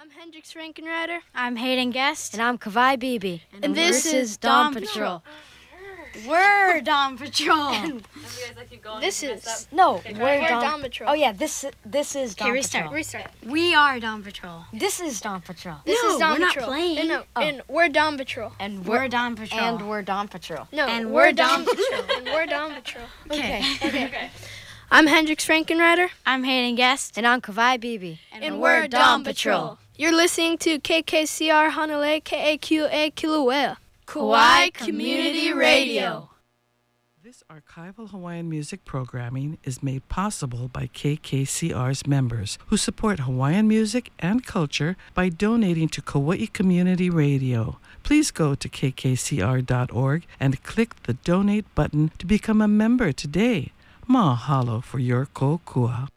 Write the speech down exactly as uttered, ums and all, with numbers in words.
I'm Hendrix Frankenrider. I'm Hayden Guest. And I'm Kavai Beebe. And, and this, this is Dawn Patrol. Patrol. We're Dawn Patrol. This is no, okay, we're, we're Dawn, Dawn Patrol. Oh yeah, this this is Dawn okay, restart, Patrol. Restart. We are Dawn Patrol. This is Dawn Patrol. This no, is Dawn we're Patrol. not playing. And, no, oh. and we're Dawn Patrol. And we're, we're Dawn Patrol. And we're Dawn Patrol. No, and we're we're Dawn Dawn Patrol. And we're Dawn Patrol. Okay. Okay. okay. okay. I'm Hendrix Frankenrider. I'm Hayden Guest. And I'm Kavai Beebe. And, and we're, we're Dawn Patrol. Patrol. You're listening to K K C R Hanalei K A Q A Kilauea. Kauai Community Radio. This archival Hawaiian music programming is made possible by K K C R's members who support Hawaiian music and culture by donating to Kauai Community Radio. Please go to k k c r dot org and click the donate button to become a member today. Mahalo for your kokua.